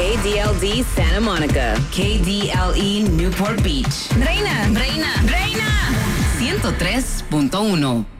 KDLD Santa Monica, KDLE Newport Beach. Reina 103.1.